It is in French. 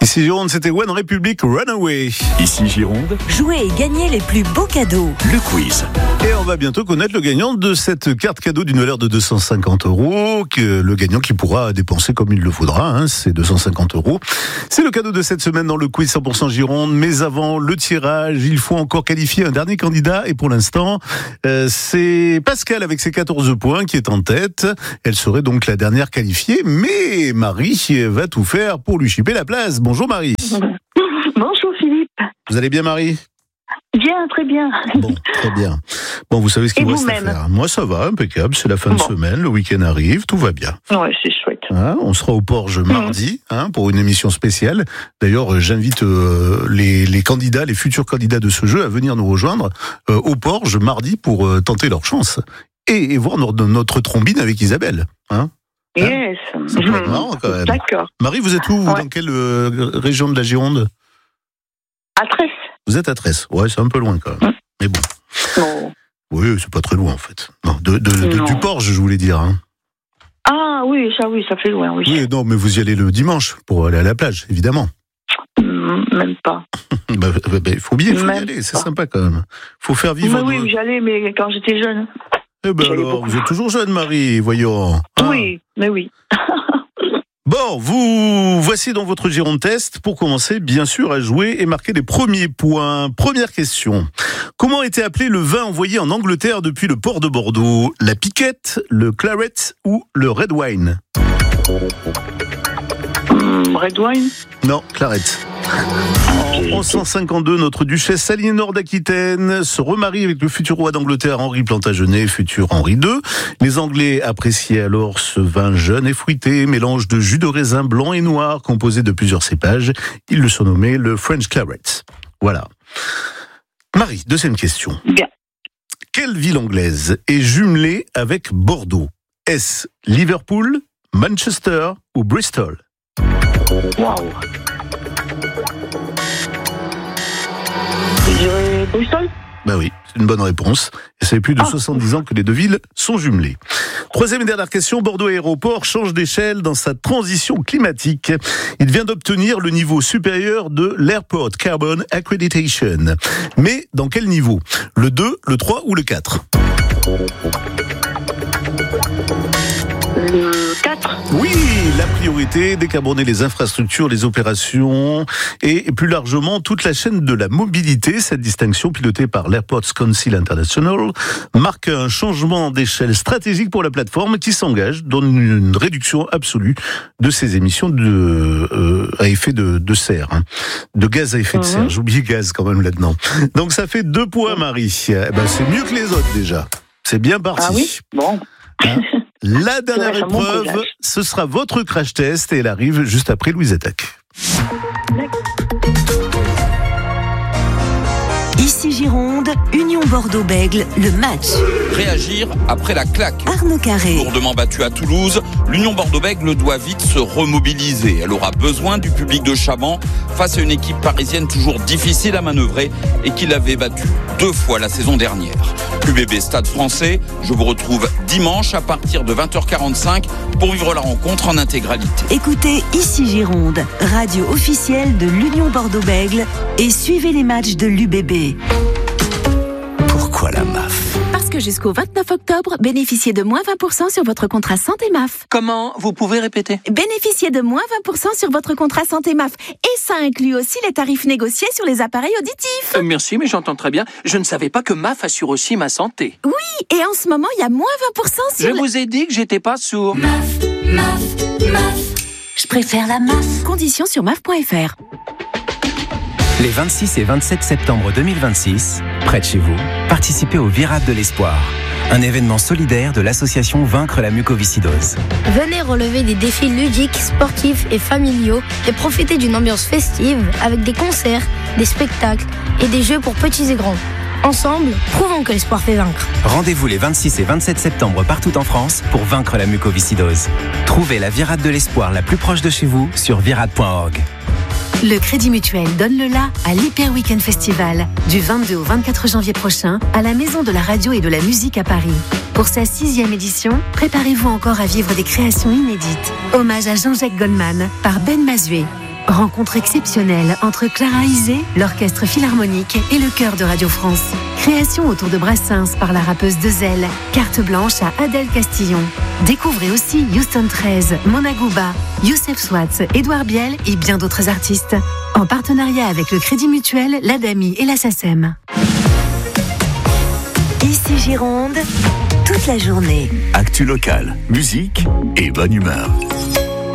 Ici Gironde, c'était One Republic Runaway. Ici Gironde, Jouez et gagnez les plus beaux cadeaux. le quiz. Et on va bientôt connaître le gagnant de cette carte cadeau d'une valeur de 250 €. Le gagnant qui pourra dépenser comme il le faudra, c'est 250 €. C'est le cadeau de cette semaine dans le quiz 100% Gironde. Mais avant le tirage, il faut encore qualifier un dernier candidat. Et pour l'instant, c'est Pascal avec ses 14 points qui est en tête. Elle serait donc la dernière qualifiée. Mais Marie va tout faire pour lui chipper la place. Bonjour Marie. Bonjour Philippe. Vous allez bien Marie ? Bien, très bien. Bon, très bien. Bon, vous savez ce qu'il Et vous reste à vous-même ? faire. Moi, ça va, impeccable. C'est la fin de semaine, le week-end arrive, tout va bien. Ouais, c'est chouette. On sera au Porge mardi, pour une émission spéciale. D'ailleurs, j'invite les candidats, les futurs candidats de ce jeu à venir nous rejoindre au Porge mardi pour tenter leur chance et voir notre trombine avec Isabelle. Yes. Ça peut être marrant, quand même. D'accord. Marie, vous êtes où vous, Ouais. dans quelle région de la Gironde ? À Tresse. Vous êtes à Tresse. Ouais, c'est un peu loin quand même. Mais bon. Non. Oui, c'est pas très loin en fait. Non, Non. du Porge, je voulais dire. Ah oui, ça fait loin, oui. Oui, non, mais vous y allez le dimanche pour aller à la plage, évidemment. Même pas. Il faut bien y Même aller, c'est pas. sympa quand même. Faut faire vivre. Mais oui, j'allais, mais quand j'étais jeune. Eh ben j'allais alors, beaucoup. vous êtes toujours jeune, Marie, voyons. Oui, mais oui. Bon, vous voici dans votre Gironde Test pour commencer, bien sûr, à jouer et marquer les premiers points. Première question. Comment était appelé le vin envoyé en Angleterre depuis le port de Bordeaux ? La piquette, le claret ou le red wine ? Red wine. Non, claret. En 1152, notre duchesse Aliénor d'Aquitaine se remarie avec le futur roi d'Angleterre Henri Plantagenet, futur Henri II. Les Anglais appréciaient alors ce vin jeune et fruité, mélange de jus de raisin blanc et noir composé de plusieurs cépages. Ils le surnommaient le French Claret. Voilà. Marie, deuxième question. Bien. Quelle ville anglaise est jumelée avec Bordeaux ? Est-ce Liverpool, Manchester ou Bristol ? Waouh. Je dirais Bristol. Ben oui, c'est une bonne réponse. Et ça fait plus de 70 ans que les deux villes sont jumelées. Troisième et dernière question, Bordeaux Aéroport change d'échelle dans sa transition climatique. Il vient d'obtenir le niveau supérieur de l'Airport Carbon Accreditation. Mais dans quel niveau ? Le 2, le 3 ou le 4 ? Le 4. Oui, la priorité, décarboner les infrastructures, les opérations et plus largement toute la chaîne de la mobilité. Cette distinction pilotée par l'Airports Council International marque un changement d'échelle stratégique pour la plateforme qui s'engage dans une réduction absolue de ses émissions à effet de serre, de gaz à effet de serre. J'ai oublié gaz quand même là-dedans. Donc ça fait 2 points, Marie. C'est mieux que les autres déjà. C'est bien parti. Ah oui. Bon. La dernière C'est mon épreuve, collage. ce sera votre crash test et elle arrive juste après Louise Attaque. Ici Gironde, Union Bordeaux-Bègles, le match. Réagir après la claque. Arnaud Carré. Lourdement battue à Toulouse, l'Union Bordeaux-Bègles doit vite se remobiliser. Elle aura besoin du public de Chaban face à une équipe parisienne toujours difficile à manœuvrer et qui l'avait battue 2 fois la saison dernière. UBB Stade Français, je vous retrouve dimanche à partir de 20h45 pour vivre la rencontre en intégralité. Écoutez Ici Gironde, radio officielle de l'Union Bordeaux-Bègles et suivez les matchs de l'UBB. Pourquoi la MAF ? Parce que jusqu'au 29 octobre, bénéficiez de moins 20% sur votre contrat santé MAF. Comment ? Vous pouvez répéter ? Bénéficiez de moins 20% sur votre contrat santé MAF. Et ça inclut aussi les tarifs négociés sur les appareils auditifs. Merci, mais j'entends très bien. Je ne savais pas que MAF assure aussi ma santé. Et en ce moment, il y a moins 20% sur Je vous ai dit que j'étais pas sourd. Je préfère la MAF. Conditions sur MAF.fr. Les 26 et 27 septembre 2026, près de chez vous, participez au Virade de l'Espoir, un événement solidaire de l'association Vaincre la mucoviscidose. Venez relever des défis ludiques, sportifs et familiaux et profiter d'une ambiance festive avec des concerts, des spectacles et des jeux pour petits et grands. Ensemble, prouvons que l'espoir fait vaincre. Rendez-vous les 26 et 27 septembre partout en France pour vaincre la mucoviscidose. Trouvez la Virade de l'Espoir la plus proche de chez vous sur virade.org. Le Crédit Mutuel donne le la à l'Hyper Weekend Festival du 22 au 24 janvier prochain à la Maison de la Radio et de la Musique à Paris. Pour sa 6e édition, préparez-vous encore à vivre des créations inédites. Hommage à Jean-Jacques Goldman par Ben Mazué. Rencontre exceptionnelle entre Clara Isé, l'Orchestre Philharmonique et le Chœur de Radio France. Création autour de Brassens par la rappeuse de Zelle. Carte blanche à Adèle Castillon. Découvrez aussi Houston 13, Mona Gouba, Youssef Swatz, Édouard Biel et bien d'autres artistes. En partenariat avec le Crédit Mutuel, l'ADAMI et la SACEM. Ici Gironde, toute la journée. Actu locale, musique et bonne humeur.